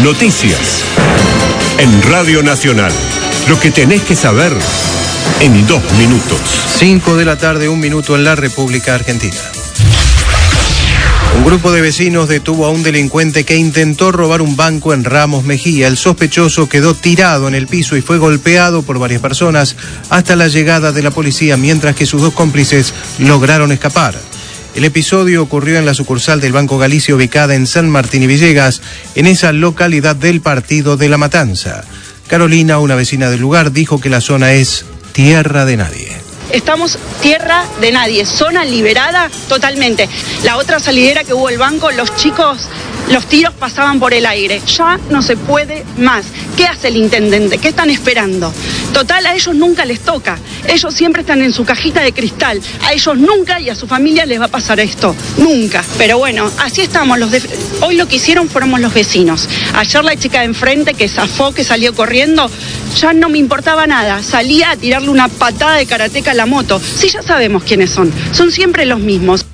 Noticias. En Radio Nacional. Lo que tenés que saber en 2 minutos. 5 de la tarde, 1 minuto en la República Argentina. Un grupo de vecinos detuvo a un delincuente que intentó robar un banco en Ramos Mejía. El sospechoso quedó tirado en el piso y fue golpeado por varias personas hasta la llegada de la policía, mientras que sus 2 cómplices lograron escapar. El episodio ocurrió en la sucursal del Banco Galicia ubicada en San Martín y Villegas, en esa localidad del partido de La Matanza. Carolina, una vecina del lugar, dijo que la zona es tierra de nadie. Estamos tierra de nadie, zona liberada totalmente. La otra salidera que hubo el banco, los chicos, los tiros pasaban por el aire. Ya no se puede más. ¿Qué hace el intendente? ¿Qué están esperando? Total, a ellos nunca les toca. Ellos siempre están en su cajita de cristal. A ellos nunca y a su familia les va a pasar esto. Nunca. Pero bueno, así estamos. Hoy lo que hicieron fuimos los vecinos. Ayer la chica de enfrente que zafó, que salió corriendo, ya no me importaba nada. Salía a tirarle una patada de karateca a la moto. Sí, ya sabemos quiénes son. Son siempre los mismos.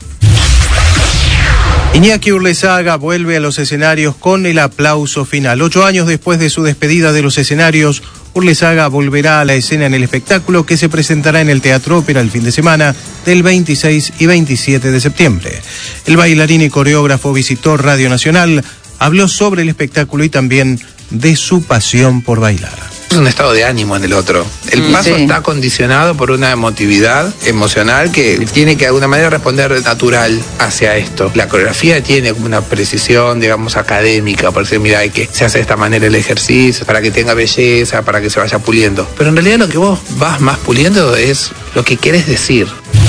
Iñaki Urlesaga vuelve a los escenarios con el aplauso final. 8 años después de su despedida de los escenarios, Urlesaga volverá a la escena en el espectáculo que se presentará en el Teatro Ópera el fin de semana del 26 y 27 de septiembre. El bailarín y coreógrafo visitó Radio Nacional, habló sobre el espectáculo y también de su pasión por bailar. Es un estado de ánimo en el otro. El paso está condicionado por una emotividad emocional que tiene que de alguna manera responder natural hacia esto. La coreografía tiene una precisión, digamos, académica, por decir, mira, se hace de esta manera el ejercicio, para que tenga belleza, para que se vaya puliendo. Pero en realidad lo que vos vas más puliendo es lo que querés decir.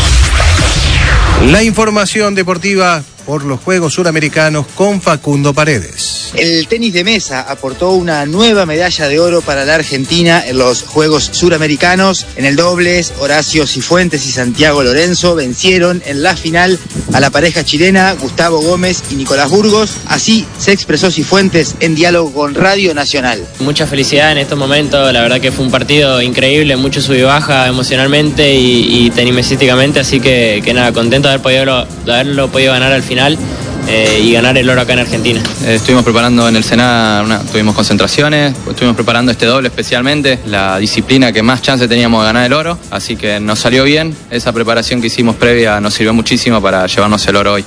La información deportiva por los Juegos Suramericanos con Facundo Paredes. El tenis de mesa aportó una nueva medalla de oro para la Argentina en los Juegos Suramericanos. En el dobles, Horacio Cifuentes y Santiago Lorenzo vencieron en la final a la pareja chilena Gustavo Gómez y Nicolás Burgos. Así se expresó Cifuentes en diálogo con Radio Nacional. Mucha felicidad en estos momentos, la verdad que fue un partido increíble, mucho sub y baja emocionalmente y tenimesísticamente, así que nada, contento de haberlo podido ganar al final. Y ganar el oro acá en Argentina. Estuvimos preparando en el Senado, tuvimos concentraciones, estuvimos preparando este doble especialmente, la disciplina que más chance teníamos de ganar el oro, así que nos salió bien. Esa preparación que hicimos previa nos sirvió muchísimo para llevarnos el oro hoy.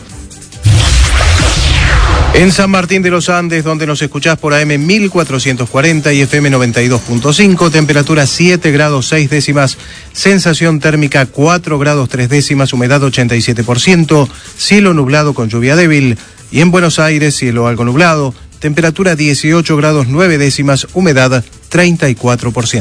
En San Martín de los Andes, donde nos escuchás por AM 1440 y FM 92.5, temperatura 7 grados 6 décimas, sensación térmica 4 grados 3 décimas, humedad 87%, cielo nublado con lluvia débil. Y en Buenos Aires, cielo algo nublado, temperatura 18 grados 9 décimas, humedad 34%.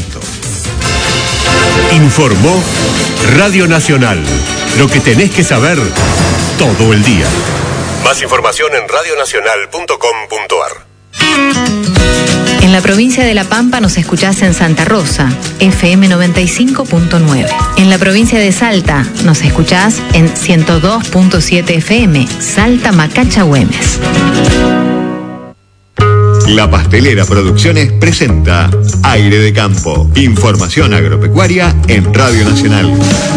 Informó Radio Nacional. Lo que tenés que saber todo el día. Más información en radionacional.com.ar. En la provincia de La Pampa nos escuchás en Santa Rosa, FM 95.9. En la provincia de Salta nos escuchás en 102.7 FM, Salta Macacha Güemes. La Pastelera Producciones presenta Aire de Campo. Información agropecuaria en Radio Nacional.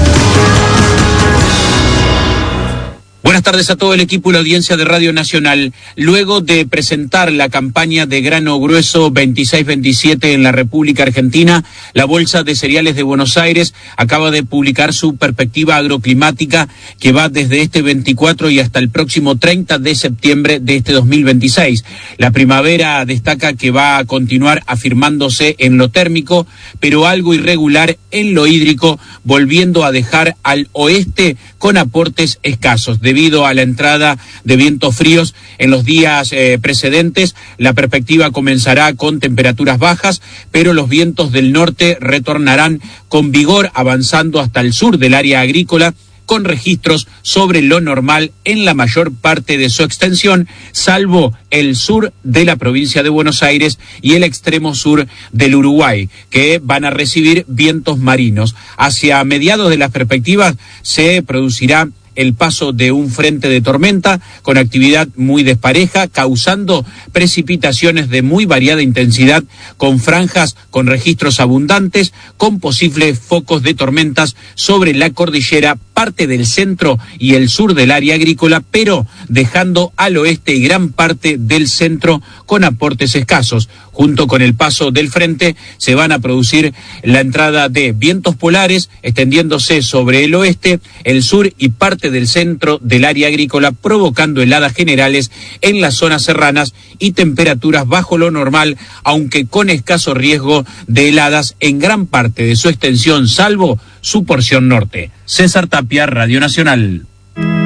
Buenas tardes a todo el equipo y la audiencia de Radio Nacional. Luego de presentar la campaña de grano grueso 26-27 en la República Argentina, la Bolsa de Cereales de Buenos Aires acaba de publicar su perspectiva agroclimática que va desde este 24 y hasta el próximo 30 de septiembre de este 2026. La primavera destaca que va a continuar afirmándose en lo térmico, pero algo irregular en lo hídrico, volviendo a dejar al oeste con aportes escasos. Debido a la entrada de vientos fríos en los días precedentes, la perspectiva comenzará con temperaturas bajas, pero los vientos del norte retornarán con vigor, avanzando hasta el sur del área agrícola, con registros sobre lo normal en la mayor parte de su extensión, salvo el sur de la provincia de Buenos Aires y el extremo sur del Uruguay, que van a recibir vientos marinos. Hacia mediados de las perspectivas se producirá el paso de un frente de tormenta con actividad muy despareja, causando precipitaciones de muy variada intensidad, con franjas con registros abundantes, con posibles focos de tormentas sobre la cordillera parte del centro y el sur del área agrícola, pero dejando al oeste y gran parte del centro con aportes escasos. Junto con el paso del frente se van a producir la entrada de vientos polares extendiéndose sobre el oeste, el sur y parte del centro del área agrícola, provocando heladas generales en las zonas serranas y temperaturas bajo lo normal, aunque con escaso riesgo de heladas en gran parte de su extensión, salvo su porción norte. César Tapia, Radio Nacional.